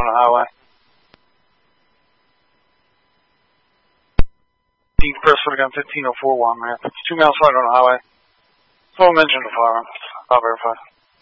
on the highway. Press would have got 1504 1, man. It's 2 miles wide on the highway. Full mention to fire. I'll verify.